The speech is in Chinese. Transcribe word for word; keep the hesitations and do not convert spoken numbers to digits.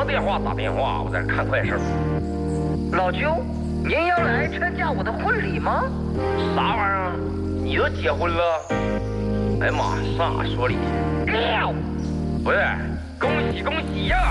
电话打电话，我在这看快手。 老舅，您要来参加我的婚礼吗？ 啥玩意儿？你都结婚了？哎呀妈，上哪说理去？ 六， 不是，恭喜恭喜呀！